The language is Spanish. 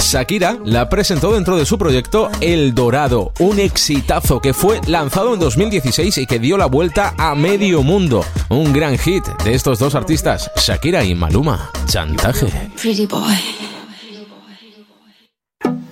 Shakira la presentó dentro de su proyecto El Dorado, un exitazo que fue lanzado en 2016 y que dio la vuelta a medio mundo. Un gran hit de estos dos artistas, Shakira y Maluma, Chantaje. Pretty boy.